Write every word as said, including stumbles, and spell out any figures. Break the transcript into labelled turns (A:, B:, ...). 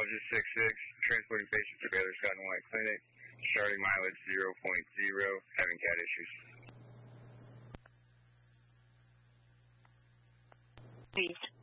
A: Biologist six six, transporting patients to Baylor Scott and White Clinic, starting mileage zero point zero, having cat issues.
B: Please.